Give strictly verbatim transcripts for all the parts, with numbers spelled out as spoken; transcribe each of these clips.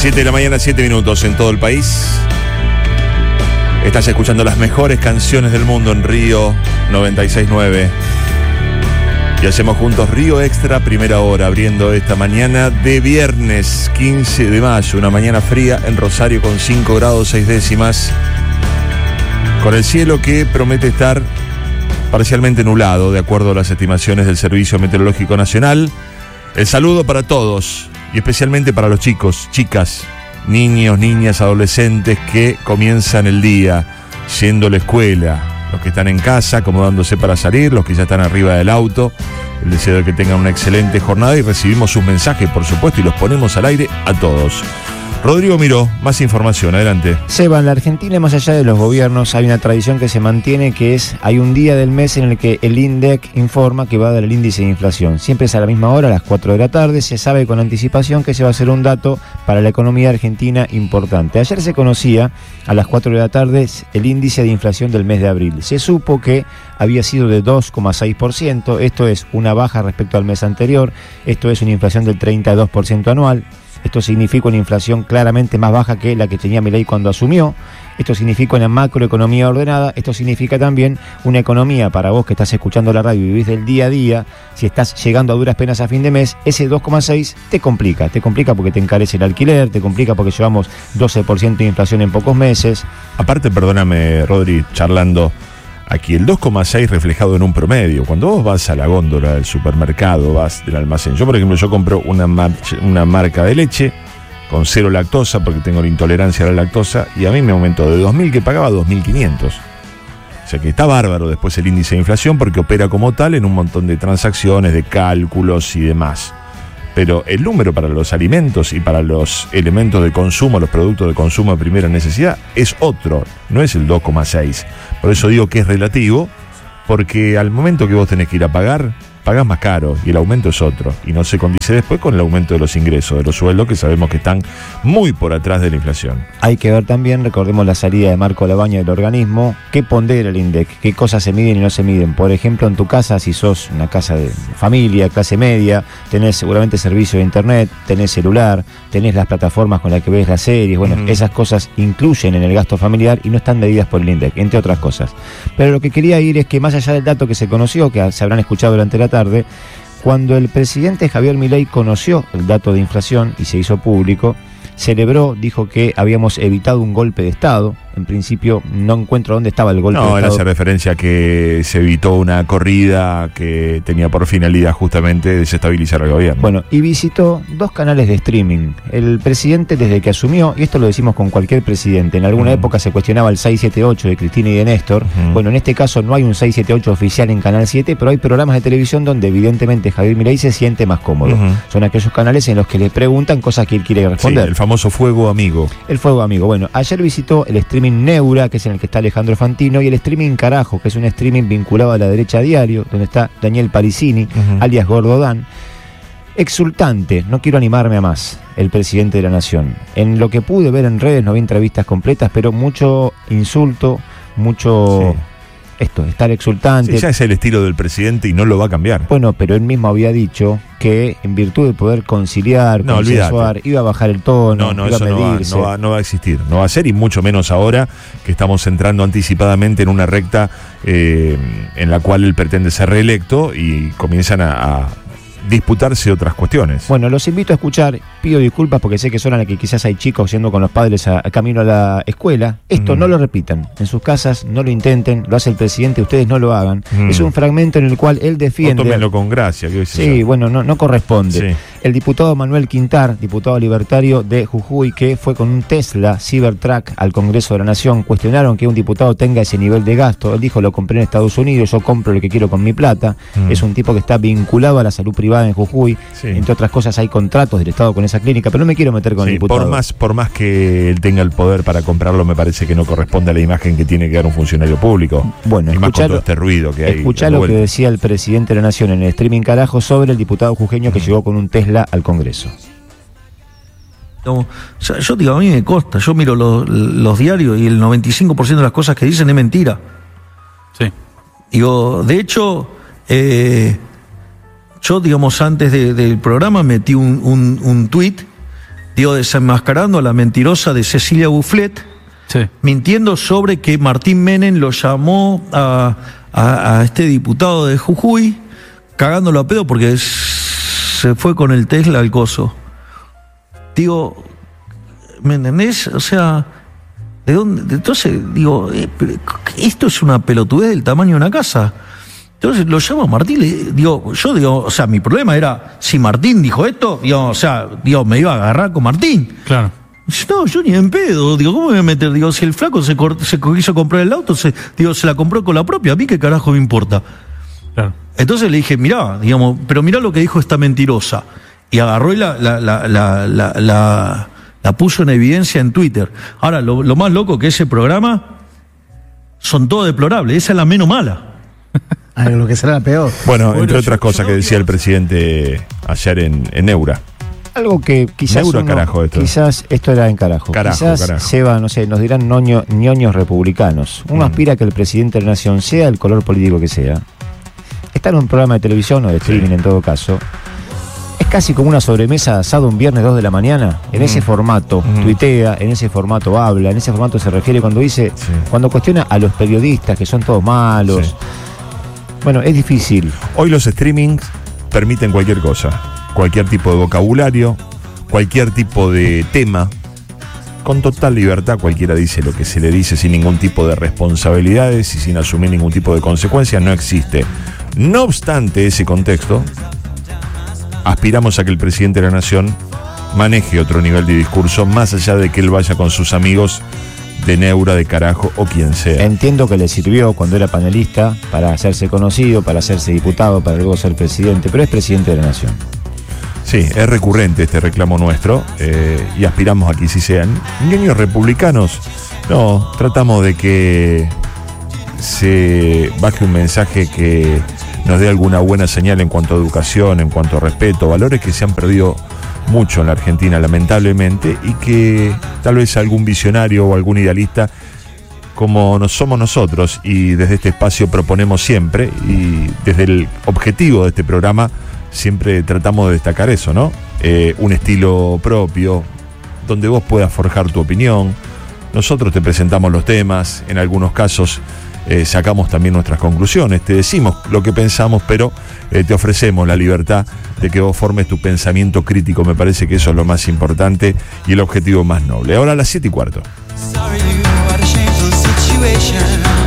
siete de la mañana, siete minutos en todo el país. Estás escuchando las mejores canciones del mundo en Río noventa y seis punto nueve. Y hacemos juntos Río Extra, primera hora, abriendo esta mañana de viernes quince de mayo. Una mañana fría en Rosario con cinco grados seis décimas. Con el cielo que promete estar parcialmente nublado, de acuerdo a las estimaciones del Servicio Meteorológico Nacional. El saludo para todos, y especialmente para los chicos, chicas, niños, niñas, adolescentes que comienzan el día yendo a la escuela. Los que están en casa, acomodándose para salir, los que ya están arriba del auto. El deseo de que tengan una excelente jornada y recibimos sus mensajes, por supuesto, y los ponemos al aire a todos. Rodrigo Miró, más información, adelante. Seba, en la Argentina, más allá de los gobiernos, hay una tradición que se mantiene, que es, hay un día del mes en el que el INDEC informa que va a dar el índice de inflación. Siempre es a la misma hora, a las cuatro de la tarde, se sabe con anticipación que se va a hacer un dato para la economía argentina importante. Ayer se conocía, a las cuatro de la tarde, el índice de inflación del mes de abril. Se supo que había sido de dos coma seis por ciento, esto es una baja respecto al mes anterior, esto es una inflación del treinta y dos por ciento anual. Esto significa una inflación claramente más baja que la que tenía Milei cuando asumió. Esto significa una macroeconomía ordenada. Esto significa también una economía, para vos que estás escuchando la radio y vivís del día a día, si estás llegando a duras penas a fin de mes, ese dos coma seis te complica. Te complica porque te encarece el alquiler, te complica porque llevamos doce por ciento de inflación en pocos meses. Aparte, perdóname, Rodri, charlando, aquí el dos coma seis reflejado en un promedio. Cuando vos vas a la góndola del supermercado, vas del almacén. Yo, por ejemplo, yo compro una, mar una marca de leche con cero lactosa porque tengo la intolerancia a la lactosa y a mí me aumentó de dos mil que pagaba a dos mil quinientos. O sea que está bárbaro después el índice de inflación porque opera como tal en un montón de transacciones, de cálculos y demás. Pero el número para los alimentos y para los elementos de consumo, los productos de consumo de primera necesidad, es otro, no es el dos coma seis. Por eso digo que es relativo, porque al momento que vos tenés que ir a pagar, pagás más caro y el aumento es otro. Y no se condice después con el aumento de los ingresos, de los sueldos, que sabemos que están muy por atrás de la inflación. Hay que ver también, recordemos la salida de Marco Labaña del organismo, qué pondera el INDEC, qué cosas se miden y no se miden. Por ejemplo, en tu casa, si sos una casa de familia, clase media, tenés seguramente servicio de internet, tenés celular, tenés las plataformas con las que ves las series, bueno, mm. esas cosas incluyen en el gasto familiar y no están medidas por el INDEC, entre otras cosas. Pero lo que quería ir es que más allá del dato que se conoció, que se habrán escuchado durante la tarde, cuando el presidente Javier Milei conoció el dato de inflación y se hizo público, celebró, dijo que habíamos evitado un golpe de Estado. En principio no encuentro dónde estaba el golpe no, de Estado. No, él hace referencia a que se evitó una corrida que tenía por finalidad justamente desestabilizar al gobierno. Bueno, y visitó dos canales de streaming. El presidente, desde que asumió, y esto lo decimos con cualquier presidente, en alguna uh-huh. época se cuestionaba el seis siete ocho de Cristina y de Néstor. Uh-huh. Bueno, en este caso no hay un seis siete ocho oficial en Canal siete, pero hay programas de televisión donde evidentemente Javier Milei se siente más cómodo. Uh-huh. Son aquellos canales en los que le preguntan cosas que él quiere responder. Sí, el famoso Fuego Amigo. El Fuego Amigo. Bueno, ayer visitó el streaming Neura, que es en el que está Alejandro Fantino, y el streaming Carajo, que es un streaming vinculado a la derecha a diario, donde está Daniel Parisini, uh-huh. alias Gordodán. Exultante, no quiero animarme a más, el presidente de la Nación. En lo que pude ver en redes, no vi entrevistas completas, pero mucho insulto, mucho... Sí. Esto, estar exultante. Sí, ya es el estilo del presidente y no lo va a cambiar. Bueno, pero él mismo había dicho que en virtud de poder conciliar, no, consensuar, iba a bajar el tono, no, no, iba eso a medirse. No va, no, va, no va a existir, no va a ser, y mucho menos ahora que estamos entrando anticipadamente en una recta eh, en la cual él pretende ser reelecto y comienzan a... a disputarse otras cuestiones. Bueno, los invito a escuchar, pido disculpas porque sé que son a la que quizás hay chicos yendo con los padres a, a camino a la escuela. Esto mm. no lo repitan, en sus casas no lo intenten, lo hace el presidente, ustedes no lo hagan. Mm. Es un fragmento en el cual él defiende... O tómenlo con gracia. ¿Qué sí, yo? bueno, no, no corresponde. Sí. El diputado Manuel Quintar, diputado libertario de Jujuy, que fue con un Tesla Cybertruck al Congreso de la Nación, cuestionaron que un diputado tenga ese nivel de gasto. Él dijo, lo compré en Estados Unidos, yo compro lo que quiero con mi plata. Mm. Es un tipo que está vinculado a la salud privada en Jujuy, sí. entre otras cosas hay contratos del Estado con esa clínica, pero no me quiero meter con sí, el diputado. Por más, por más que él tenga el poder para comprarlo, me parece que no corresponde a la imagen que tiene que dar un funcionario público. Bueno, y más con todo este ruido que hay. Escuchá lo que decía el presidente de la Nación en el streaming Carajo sobre el diputado jujeño que mm. llegó con un Tesla al Congreso. No, yo, yo digo, a mí me consta, yo miro los, los diarios y el noventa y cinco por ciento de las cosas que dicen es mentira. Sí. Digo, de hecho, eh, yo, digamos, antes de, del programa metí un, un, un tuit digo, desenmascarando a la mentirosa de Cecilia Bufflet, sí, mintiendo sobre que Martín Menem lo llamó a, a, a este diputado de Jujuy, cagándolo a pedo porque se fue con el Tesla al coso. Digo, ¿me entendés? O sea, ¿de dónde? Entonces, digo, eh, esto es una pelotudez del tamaño de una casa. Entonces lo llamo a Martín, le digo, yo digo, o sea, mi problema era, si Martín dijo esto, digo, o sea, digo, me iba a agarrar con Martín. Claro. No, yo ni en pedo, digo, ¿cómo me voy a meter? Digo, si el flaco se, se quiso comprar el auto, se, digo, se la compró con la propia, a mí qué carajo me importa. Claro. Entonces le dije, mirá, digamos, pero mirá lo que dijo esta mentirosa. Y agarró y la, la, la, la, la, la, la puso en evidencia en Twitter. Ahora, lo, lo más loco que ese programa son todos deplorables, esa es la menos mala. Ah, lo que será la peor. Bueno, Bueno, entre yo- otras yo cosas no que decía el quiero- presidente ayer en, en Neura. Algo que quizás Neuro, uno- carajo, esto. quizás esto era en carajo. Carajo, quizás carajo. Seba, no sé, nos dirán ñoño- ñoños republicanos. Uno Mm. aspira a que el presidente de la nación, sea el color político que sea, está en un programa de televisión o de streaming en todo caso. Es casi como una sobremesa asado un viernes dos de la mañana. En Mm. ese formato Mm. tuitea, en ese formato habla, en ese formato se refiere cuando dice, Sí. cuando cuestiona a los periodistas que son todos malos. Sí. Bueno, es difícil. Hoy los streamings permiten cualquier cosa, cualquier tipo de vocabulario, cualquier tipo de tema. Con total libertad cualquiera dice lo que se le dice sin ningún tipo de responsabilidades y sin asumir ningún tipo de consecuencias, no existe. No obstante ese contexto, aspiramos a que el presidente de la nación maneje otro nivel de discurso, más allá de que él vaya con sus amigos de Neura, de Carajo o quien sea. Entiendo que le sirvió cuando era panelista para hacerse conocido, para hacerse diputado, para luego ser presidente, pero es presidente de la nación. Sí, es recurrente este reclamo nuestro eh, y aspiramos a que sí sean ñoños republicanos. No, tratamos de que se baje un mensaje que nos dé alguna buena señal en cuanto a educación, en cuanto a respeto, valores que se han perdido mucho en la Argentina, lamentablemente, y que tal vez algún visionario o algún idealista, como nos somos nosotros, y desde este espacio proponemos siempre, y desde el objetivo de este programa, siempre tratamos de destacar eso, ¿no? Eh, un estilo propio, donde vos puedas forjar tu opinión. Nosotros te presentamos los temas, en algunos casos eh, sacamos también nuestras conclusiones, te decimos lo que pensamos, pero eh, te ofrecemos la libertad de que vos formes tu pensamiento crítico. Me parece que eso es lo más importante y el objetivo más noble. Ahora a las siete y cuarto. Sorry, you what a shameful situation.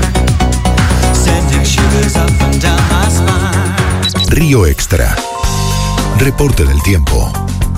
Sending shivers up and down my spine. Río Extra. Reporte del tiempo.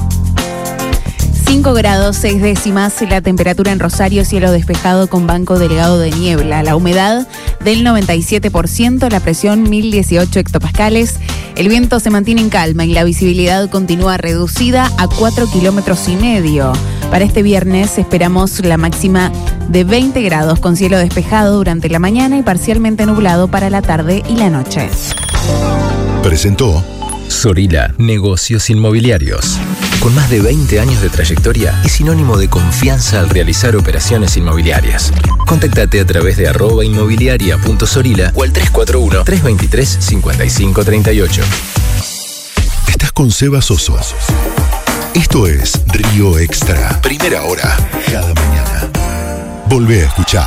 cinco grados seis décimas, la temperatura en Rosario, cielo despejado con banco delgado de niebla, la humedad del noventa y siete por ciento, la presión mil dieciocho hectopascales, el viento se mantiene en calma y la visibilidad continúa reducida a cuatro kilómetros y medio. Para este viernes esperamos la máxima de veinte grados con cielo despejado durante la mañana y parcialmente nublado para la tarde y la noche. Presentó Sorila, negocios inmobiliarios. Con más de veinte años de trayectoria, es sinónimo de confianza al realizar operaciones inmobiliarias. Contactate a través de arroba inmobiliaria punto sorila o al tres cuatro uno, tres dos tres, cinco cinco tres ocho. Estás con Seba Soso. Esto es Río Extra. Primera hora. Cada mañana. Volvé a escuchar.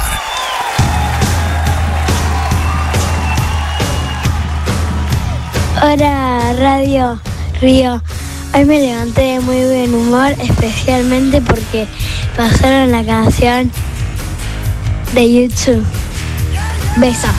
Hola, Radio Río. Hoy me levanté de muy buen humor, especialmente porque pasaron la canción de YouTube. Besos.